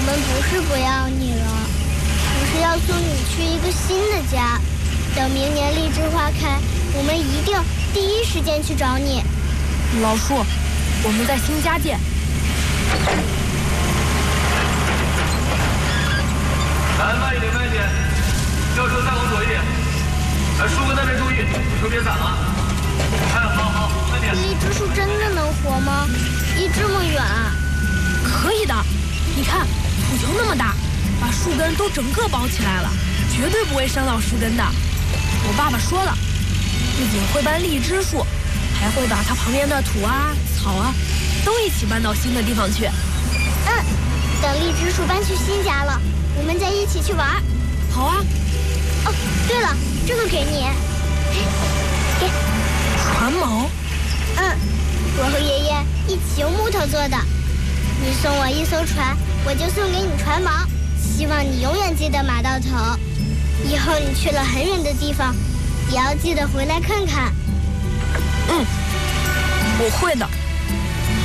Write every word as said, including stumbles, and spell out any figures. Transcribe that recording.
们不是不要你了，只是要送你去一个新的家。等明年荔枝花开，我们一定第一时间去找你。 老树，我们在新家见。 来，慢一点，慢一点，轿车再往左一点。哎，树哥那边注意，车别散了。哎，好好，慢点。 荔枝树真的能活吗？离这么远？ 可以的，你看土球那么大，把树根都整个包起来了，绝对不会伤到树根的。我爸爸说了，不仅会搬荔枝树，还会把它旁边的土啊、草啊，都一起搬到新的地方去。 嗯，等荔枝树搬去新家了，我们再一起去玩。 好啊。 哦，对了，这个给你。给。 船锚。 嗯，我和爷爷一起用木头做的。你送我一艘船，我就送给你船锚。希望你永远记得码到头。以后你去了很远的地方，也要记得回来看看。 嗯，我会的。